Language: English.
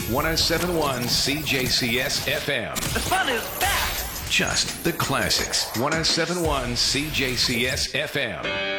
1071 CJCS FM. The fun is back. Just the classics. 1071 CJCS FM.